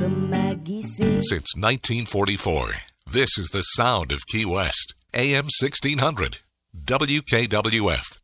Maggie said. Since 1944, this is the sound of Key West. AM 1600. WKWF.